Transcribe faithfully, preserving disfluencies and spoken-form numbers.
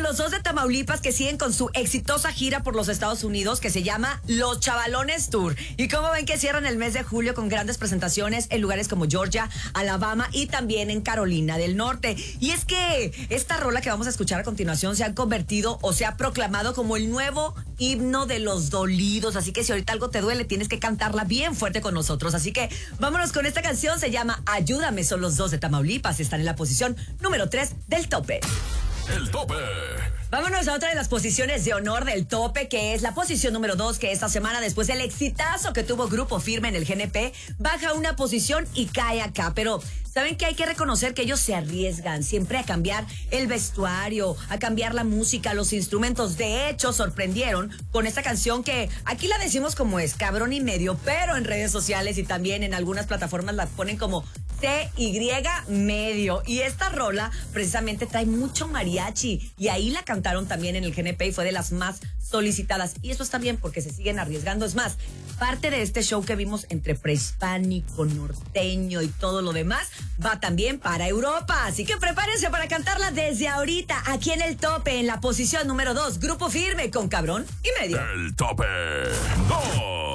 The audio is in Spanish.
los dos de Tamaulipas que siguen con su exitosa gira por los Estados Unidos que se llama Los Chavalones Tour. Y como ven que cierran el mes de julio con grandes presentaciones en lugares como Georgia, Alabama y también en Carolina del Norte. Y es que esta rola que vamos a escuchar a continuación se ha convertido o se ha proclamado como el nuevo himno de los dolidos. Así que si ahorita algo te duele, tienes que cantarla bien fuerte con nosotros. Así que vámonos con esta canción. Se llama Ayúdame. Son los dos de Tamaulipas. Están en la posición número tres del tope. El tope. Vámonos a otra de las posiciones de honor del tope, que es la posición número dos, que esta semana, después del exitazo que tuvo Grupo Firme en el G N P, baja una posición y cae acá. Pero ¿saben qué? Hay que reconocer que ellos se arriesgan siempre a cambiar el vestuario, a cambiar la música, los instrumentos. De hecho, sorprendieron con esta canción que aquí la decimos como es, cabrón y medio, pero en redes sociales y también en algunas plataformas la ponen como T Y medio. Y esta rola precisamente trae mucho mariachi y ahí la cantaron también en el G N P y fue de las más solicitadas. Y eso está bien porque se siguen arriesgando. Es más, parte de este show que vimos entre prehispánico, norteño y todo lo demás va también para Europa. Así que prepárense para cantarla desde ahorita aquí en el tope, en la posición número dos. Grupo Firme con Cabrón y Medio. El tope dos.